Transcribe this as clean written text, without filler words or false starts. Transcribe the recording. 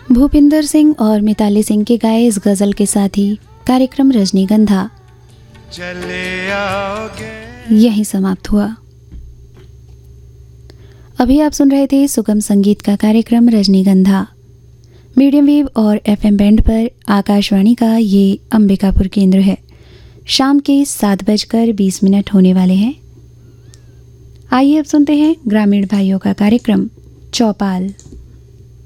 भूपिंदर सिंह और मिताली सिंह के गाए इस गजल के साथ ही कार्यक्रम रजनीगंधा चले आओगे यहीं समाप्त हुआ। अभी आप सुन रहे थे सुगम संगीत का कार्यक्रम रजनीगंधा। मीडियम वेव और एफएम बैंड पर आकाशवाणी का ये अंबिकापुर केंद्र है। शाम के 7:20 होने वाले हैं। आइए अब सुनते हैं ग्रामीण भाइयों का कार्यक्रम चौपाल।